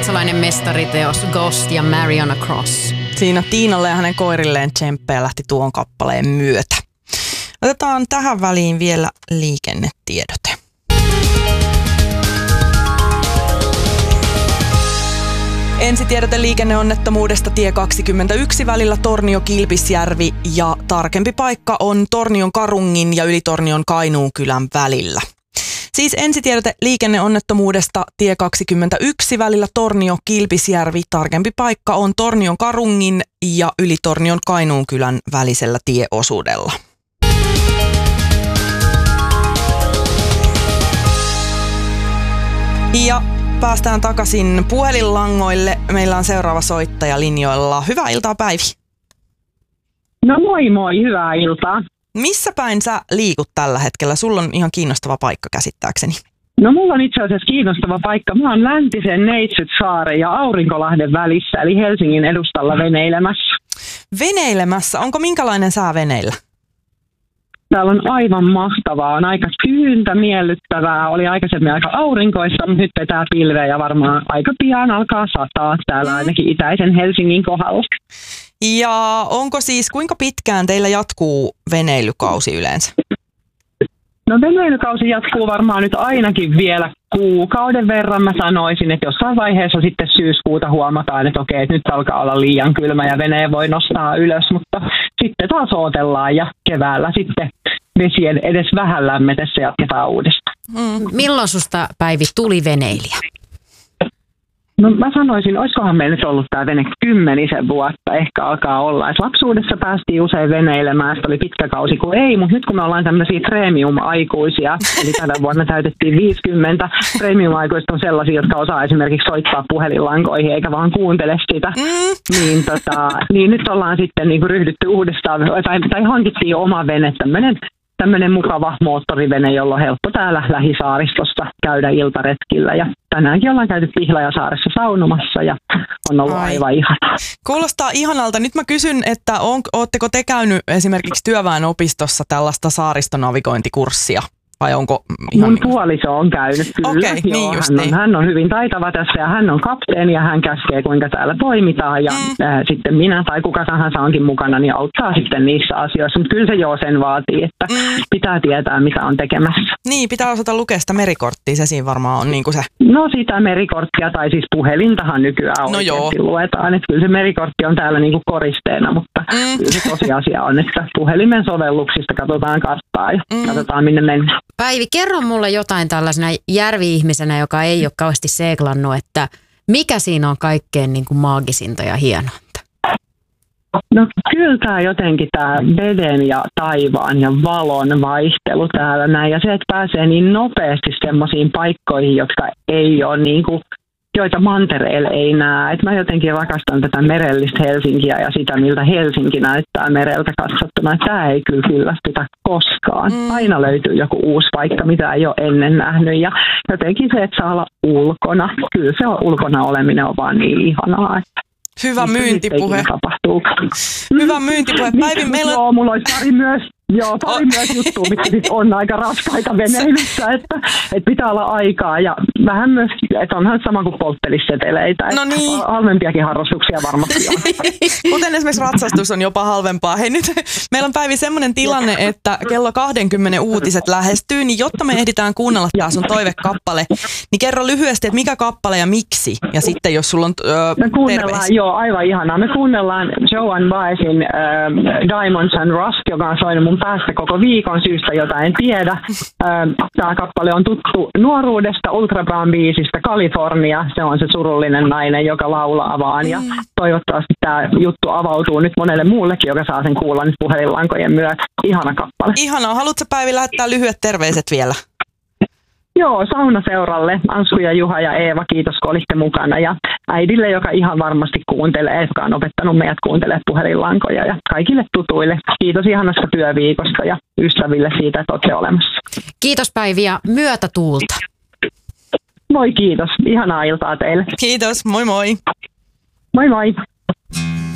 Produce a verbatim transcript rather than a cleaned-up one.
ruotsalainen mestariteos Ghost ja Mariana Cross. Siinä Tiinalle ja hänen koirilleen tsemppejä lähti tuon kappaleen myötä. Otetaan tähän väliin vielä liikennetiedote. Ensitiedote liikenneonnettomuudesta tie kaksikymmentäyksi välillä Tornio-Kilpisjärvi ja tarkempi paikka on Tornion Karungin ja Ylitornion Kainuunkylän välillä. Siis ensitiedote liikenneonnettomuudesta tie kaksikymmentäyksi välillä Tornio-Kilpisjärvi, tarkempi paikka on Tornion Karungin ja Ylitornion Kainuunkylän välisellä tieosuudella. Ja päästään takaisin puhelinlangoille. Meillä on seuraava soittaja linjoilla. Hyvää iltaa, Päivi. No moi moi, hyvää iltaa. Missä päin sä liikut tällä hetkellä? Sulla on ihan kiinnostava paikka käsittääkseni. No mulla on itse asiassa kiinnostava paikka. Mä oon läntisen Neitsytsaaren ja Aurinkolahden välissä, eli Helsingin edustalla veneilemässä. Veneilemässä? Onko minkälainen sää veneillä? Täällä on aivan mahtavaa. On aika tyyntä, miellyttävää. Oli aikaisemmin aika aurinkoista, mutta nyt vetää pilveä ja varmaan aika pian alkaa sataa täällä ainakin itäisen Helsingin kohdalla. Ja onko siis, kuinka pitkään teillä jatkuu veneilykausi yleensä? No veneilykausi jatkuu varmaan nyt ainakin vielä kuukauden verran. Mä sanoisin, että jossain vaiheessa sitten syyskuuta huomataan, että okei, että nyt alkaa olla liian kylmä ja veneen voi nostaa ylös, mutta sitten taas odotellaan ja keväällä sitten vesien edes vähän lämmetessä jatketaan uudestaan. Mm. Milloin susta, Päivi, tuli veneilijä? No mä sanoisin, olisikohan meillä nyt ollut tämä vene kymmenisen vuotta, ehkä alkaa olla. Et lapsuudessa päästiin usein veneilemään, sitä oli pitkä kausi kuin ei, mutta nyt kun me ollaan tämmöisiä premium-aikuisia, eli tänä vuonna täytettiin viisikymmentä, premium-aikuista on sellaisia, jotka osaa esimerkiksi soittaa puhelinlankoihin eikä vaan kuuntele sitä, mm. niin, tota, niin nyt ollaan sitten niinku ryhdytty uudestaan, tai, tai hankittiin oma vene, tämmöinen tämmöinen mukava moottorivene, jolla on helppo täällä lähisaaristossa käydä iltaretkillä. Ja tänäänkin ollaan käyty Pihlajasaaressa saunomassa ja on ollut Ai. aivan ihanaa. Kuulostaa ihanalta. Nyt mä kysyn, että on, ootteko te käynyt esimerkiksi työväenopistossa tällaista saaristonavigointikurssia? Vai onko ihan Mun puoliso on käynyt kyllä. Okay, Joo, niin hän, on, hän on hyvin taitava tässä ja hän on kapteeni ja hän käskee kuinka täällä toimitaan ja mm. ää, sitten minä tai kuka tahansa onkin mukana niin auttaa sitten niissä asioissa. Mutta kyllä se jo sen vaatii, että mm. pitää tietää mitä on tekemässä. Niin, pitää osata lukea sitä merikorttia, se siinä varmaan on niin kuin se. No sitä merikorttia tai siis puhelintahan nykyään no oikeasti joo. luetaan. Että kyllä se merikortti on täällä niin kuin koristeena, mutta mm. kyllä se tosiasia on, että puhelimen sovelluksista katsotaan karttaa ja mm. katsotaan minne mennään. Päivi, kerro mulle jotain tällaisena järvi-ihmisenä, joka ei ole kauheasti seeklannut, että mikä siinä on kaikkein niin kuin maagisinta ja hienointa? No kyllä tämä jotenkin tämä veden ja taivaan ja valon vaihtelu täällä näin. Ja se, että pääsee niin nopeasti semmoisiin paikkoihin, jotka ei ole niin kuin, joita mantereella ei näe. Et mä jotenkin rakastan tätä merellistä Helsinkiä ja sitä, miltä Helsinki näyttää mereltä katsottuna. Tämä ei kyllä kyllästytä koskaan. Mm. Aina löytyy joku uusi paikka, mitä ei ole ennen nähnyt. Ja jotenkin se, että saa olla ulkona. Kyllä se on, ulkona oleminen on vaan niin ihanaa. Että hyvä myyntipuhe. Hyvä myyntipuhe. Päivi, meillä on... Joo, mulla olisi pari myös. Joo, pari oh. myös juttua, mitkä sit on aika raskaita veneilyssä, että, että pitää olla aikaa ja vähän myös, että onhan sama kuin polttelisseteleitä. No niin. Halvempiakin harrastuksia varmasti on. Kuten esimerkiksi ratsastus on jopa halvempaa. Hei nyt, meillä on Päivi semmoinen tilanne, että kello kaksikymmentä uutiset lähestyy, niin jotta me ehditään kuunnella tää sun toivekappale, niin kerro lyhyesti, että mikä kappale ja miksi. Ja sitten jos sulla on öö, Me kuunnellaan, terveisiä. joo, aivan ihanaa. Me kuunnellaan Joan Baezin äh, Diamonds and Rust, joka on soinut mun päästä koko viikon syystä, jota en tiedä. Tämä kappale on tuttu nuoruudesta, Ultra Brown biisistä California. Se on se surullinen nainen, joka laulaa vaan. Ja toivottavasti tämä juttu avautuu nyt monelle muullekin, joka saa sen kuulla nyt puhelinlankojen myötä. Ihana kappale. Ihanaa. Haluatko Päivi lähettää lyhyet terveiset vielä? Joo, saunaseuralle, Ansku ja Juha ja Eeva, kiitos kun olitte mukana. Ja äidille, joka ihan varmasti kuuntelee, joka on opettanut meidät kuuntelemaan puhelinlankoja. Ja kaikille tutuille, kiitos ihanasta työviikosta ja ystäville siitä, että olette olemassa. Kiitos Päivi ja myötätuulta. Moi kiitos, ihanaa iltaa teille. Kiitos, moi moi. Moi moi.